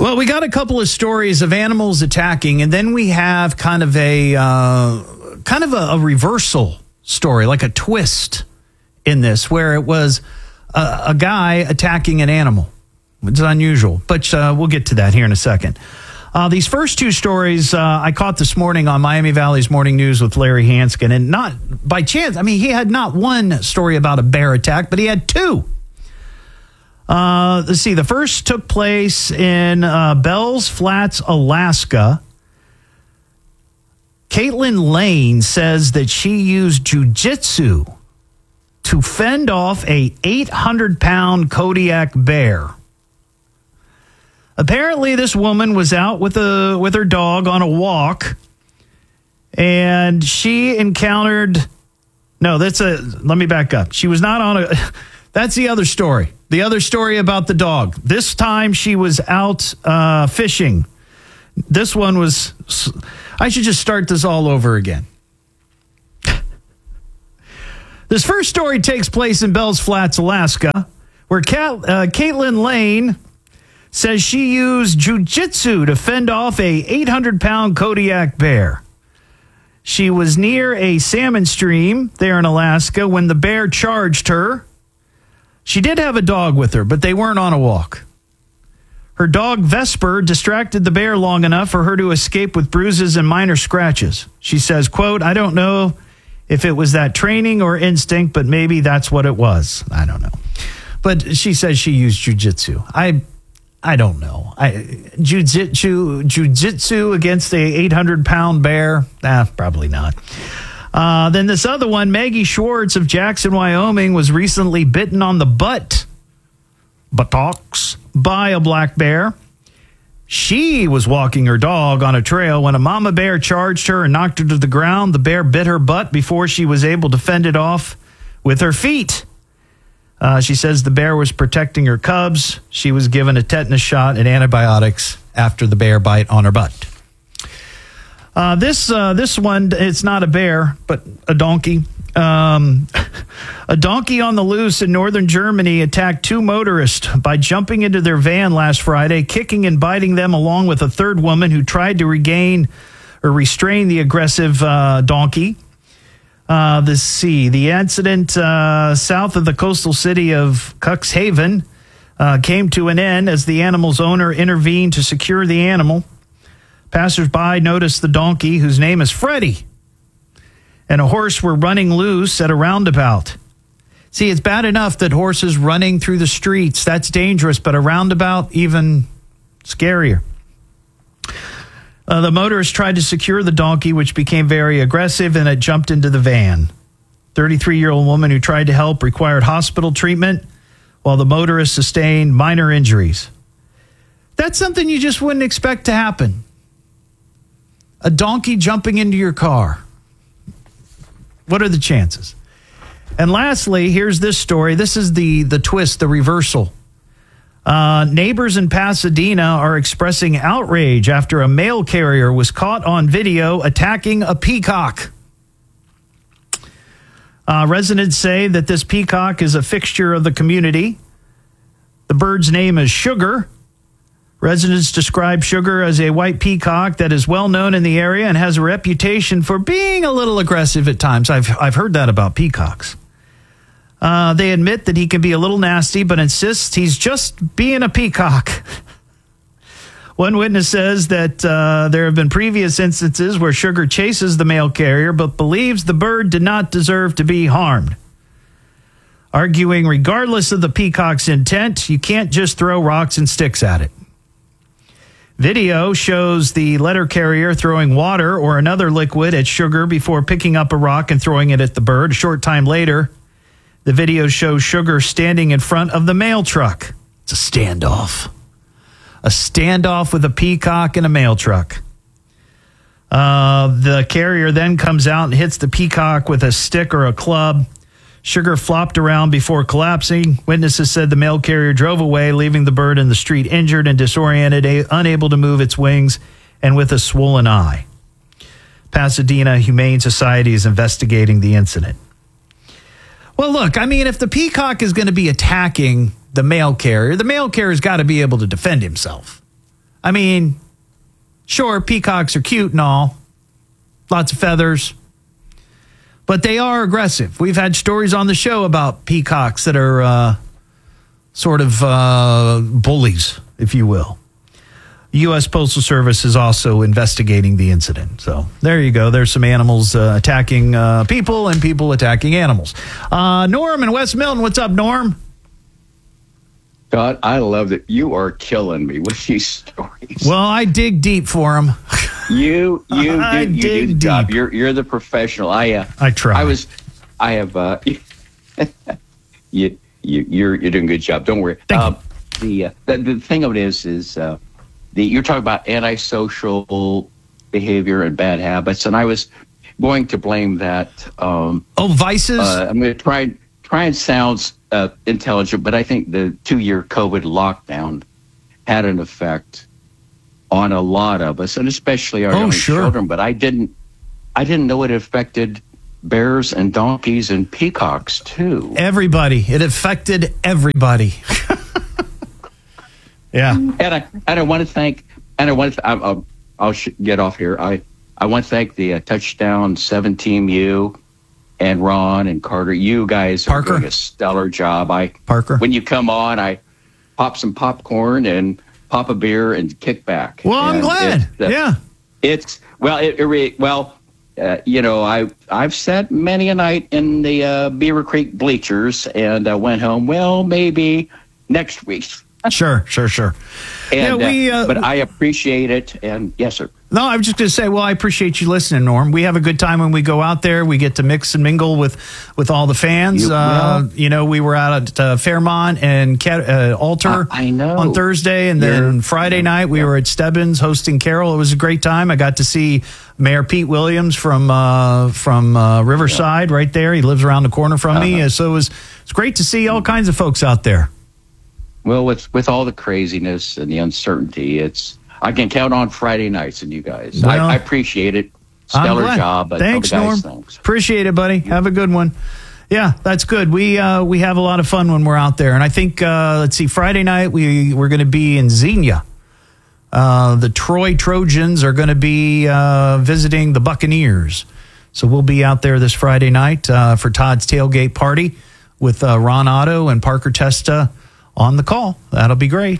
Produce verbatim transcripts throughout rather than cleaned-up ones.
Well, we got a couple of stories of animals attacking, and then we have kind of a uh, kind of a, a reversal story, like a twist in this, where it was a, a guy attacking an animal. It's unusual, but uh, we'll get to that here in a second. Uh, these first two stories uh, I caught this morning on Miami Valley's Morning News with Larry Hanskin, and not by chance. I mean, he had not one story about a bear attack, but he had two. Uh, let's see. The first took place in uh, Bells Flats, Alaska. Caitlin Lane says that she used jujitsu to fend off a eight hundred pound Kodiak bear. Apparently, this woman was out with a with her dog on a walk, and she encountered. No, that's a. Let me back up. She was not on a. That's the other story. The other story about the dog. This time she was out uh, fishing. This one was. I should just start this all over again. This first story takes place in Bells Flats, Alaska, where Kat, uh, Caitlin Lane says she used jujitsu to fend off a eight hundred pound Kodiak bear. She was near a salmon stream there in Alaska when the bear charged her. She did have a dog with her, but they weren't on a walk. Her dog Vesper distracted the bear long enough for her to escape with bruises and minor scratches. She says, quote, "I don't know if it was that training or instinct, but maybe that's what it was. I don't know." But she says she used jujitsu. I I don't know. I Jiu-jitsu, jiu-jitsu against a eight hundred pound bear? Nah, probably not. Uh, then this other one, Maggie Schwartz of Jackson, Wyoming, was recently bitten on the butt, buttocks, by a black bear. She was walking her dog on a trail when a mama bear charged her and knocked her to the ground. The bear bit her butt before she was able to fend it off with her feet. Uh, she says the bear was protecting her cubs. She was given a tetanus shot and antibiotics after the bear bite on her butt. Uh, this uh, this one, it's not a bear, but a donkey. Um, a donkey on the loose in northern Germany attacked two motorists by jumping into their van last Friday, kicking and biting them along with a third woman who tried to regain or restrain the aggressive uh, donkey. Uh, let's see. The incident uh, south of the coastal city of Cuxhaven uh, came to an end as the animal's owner intervened to secure the animal. Passers-by noticed the donkey, whose name is Freddie, and a horse were running loose at a roundabout. See, it's bad enough that horses running through the streets, that's dangerous, but a roundabout, even scarier. Uh, the motorist tried to secure the donkey, which became very aggressive, and it jumped into the van. thirty-three-year-old woman who tried to help required hospital treatment, while the motorist sustained minor injuries. That's something you just wouldn't expect to happen. A donkey jumping into your car. What are the chances? And lastly, here's this story. This is the, the twist, the reversal. Uh, neighbors in Pasadena are expressing outrage after a mail carrier was caught on video attacking a peacock. Uh, residents say that this peacock is a fixture of the community. The bird's name is Sugar. Residents describe Sugar as a white peacock that is well known in the area and has a reputation for being a little aggressive at times. I've I've heard that about peacocks. Uh, they admit that he can be a little nasty, but insists he's just being a peacock. One witness says that uh, there have been previous instances where Sugar chases the mail carrier, but believes the bird did not deserve to be harmed. Arguing regardless of the peacock's intent, you can't just throw rocks and sticks at it. Video shows the letter carrier throwing water or another liquid at Sugar before picking up a rock and throwing it at the bird. A short time later, the video shows Sugar standing in front of the mail truck. It's a standoff. A standoff with a peacock and a mail truck. Uh, the carrier then comes out and hits the peacock with a stick or a club. Sugar flopped around before collapsing. Witnesses said the mail carrier drove away, leaving the bird in the street injured and disoriented, unable to move its wings, and with a swollen eye. Pasadena Humane Society is investigating the incident. Well, look, I mean, if the peacock is going to be attacking the mail carrier, the mail carrier's got to be able to defend himself. I mean, sure, peacocks are cute and all. Lots of feathers. But they are aggressive. We've had stories on the show about peacocks that are uh, sort of uh, bullies, if you will. U S Postal Service is also investigating the incident. So there you go. There's some animals uh, attacking uh, people and people attacking animals. Uh, Norm in West Milton. What's up, Norm? God, I love that. You are killing me with these stories. Well, I dig deep for them. You, you, I do, you dig do the job. deep. You're, you're the professional. I, uh, I try. I was, I have. Uh, you, you, you're, you're doing a good job. Don't worry. Thank um, the, uh, the the thing of it is, is uh, the you're talking about antisocial behavior and bad habits, and I was going to blame that. Um, oh, vices. Uh, I'm going to try try and sound uh, intelligent, but I think the two-year COVID lockdown had an effect on a lot of us, and especially our oh, young sure. children. But I didn't, I didn't know it affected bears and donkeys and peacocks too. Everybody. It affected everybody. Yeah. And I, and I want to thank, and I want to, I'll, I'll, I'll sh- get off here. I, I want to thank the uh, Touchdown seven Team U and Ron and Carter. You guys are Parker. doing a stellar job. I Parker. When you come on, I pop some popcorn and pop a beer and kick back. Well, I'm and glad. It, uh, yeah. It's well, it, it re, well, uh, you know, I I've sat many a night in the uh, Beaver Creek bleachers, and I went home. Well, maybe next week. Sure, sure, sure. And, yeah, we, uh, uh, but I appreciate it. And yes, sir. No, I was just going to say, well, I appreciate you listening, Norm. We have a good time when we go out there. We get to mix and mingle with, with all the fans. You, uh, well, you know, we were out at uh, Fairmont and Cat, uh, Alter I, I know. on Thursday. And then yeah. Friday yeah. night, we yeah. were at Stebbins hosting Carol. It was a great time. I got to see Mayor Pete Williams from uh, from uh, Riverside yeah. right there. He lives around the corner from uh-huh. me. So it was, it was great to see all kinds of folks out there. Well, with, with all the craziness and the uncertainty, it's I can count on Friday nights and you guys. Well, I, I appreciate it. Stellar job. But thanks, guys, Norm. Thanks. Appreciate it, buddy. Have a good one. Yeah, that's good. We uh, we have a lot of fun when we're out there, and I think uh, let's see, Friday night we we're going to be in Xenia. Uh, the Troy Trojans are going to be uh, visiting the Buccaneers, so we'll be out there this Friday night uh, for Todd's tailgate party with uh, Ron Otto and Parker Testa on the call. That'll be great.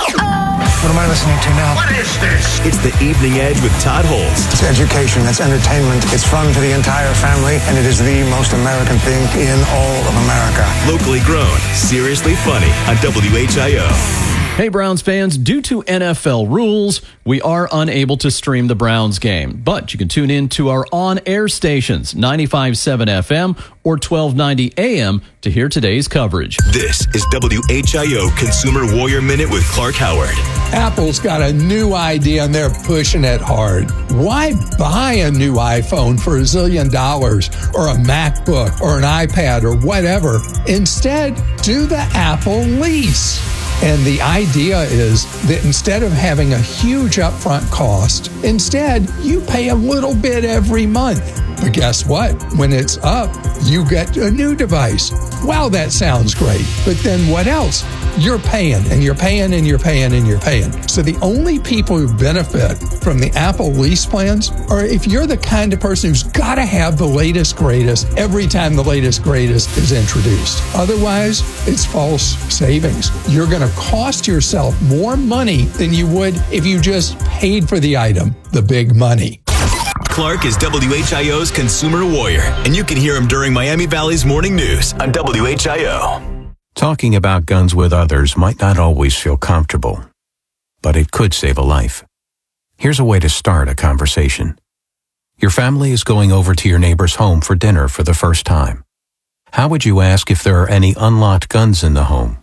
What am I listening to now? What is this? It's the Evening Edge with Todd Holst. It's education, it's entertainment, it's fun for the entire family, and it is the most American thing in all of America. Locally grown, seriously funny on W H I O. Hey, Browns fans, due to N F L rules, we are unable to stream the Browns game, but you can tune in to our on-air stations, ninety-five point seven F M or twelve ninety A M to hear today's coverage. This is W H I O Consumer Warrior Minute with Clark Howard. Apple's got a new idea and they're pushing it hard. Why buy a new iPhone for a zillion dollars or a MacBook or an iPad or whatever? Instead, do the Apple lease. And the idea is that instead of having a huge upfront cost, instead you pay a little bit every month. But guess what? When it's up, you get a new device. Wow, that sounds great. But then what else? You're paying and you're paying and you're paying and you're paying. So the only people who benefit from the Apple lease plans are if you're the kind of person who's got to have the latest greatest every time the latest greatest is introduced. Otherwise, it's false savings. You're going to cost yourself more money than you would if you just paid for the item, the big money. Clark is W H I O's Consumer Warrior, and you can hear him during Miami Valley's Morning News on W H I O. Talking about guns with others might not always feel comfortable, but it could save a life. Here's a way to start a conversation. Your family is going over to your neighbor's home for dinner for the first time. How would you ask if there are any unlocked guns in the home?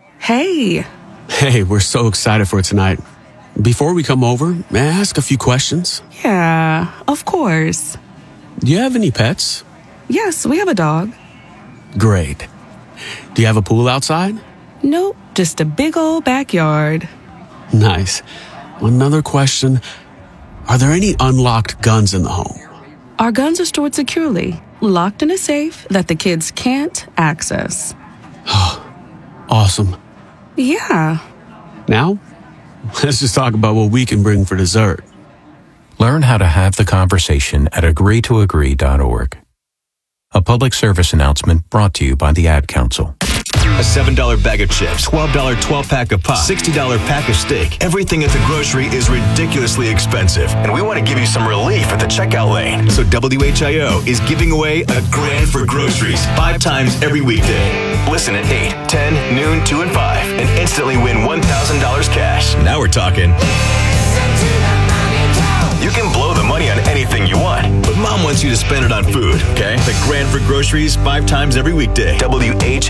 Hey. Hey, we're so excited for tonight. Before we come over, may I ask a few questions? Yeah, of course. Do you have any pets? Yes, we have a dog. Great. Do you have a pool outside? Nope, just a big old backyard. Nice. Another question. Are there any unlocked guns in the home? Our guns are stored securely, locked in a safe that the kids can't access. Awesome. Yeah. Now, Let's just talk about what we can bring for dessert. Learn how to have the conversation at agree to agree dot org. A public service announcement brought to you by the Ad Council. A seven dollar bag of chips, twelve dollar twelve-pack of pop, sixty dollar pack of steak. Everything at the grocery is ridiculously expensive, and we want to give you some relief at the checkout lane. So W H I O is giving away a grand for groceries five times every weekday. Listen at eight, ten, noon, two, and five, and instantly win one thousand dollars cash. Now we're talking. You can blow the money on anything you want, but Mom wants you to spend it on food, okay? The grand for groceries five times every weekday. W H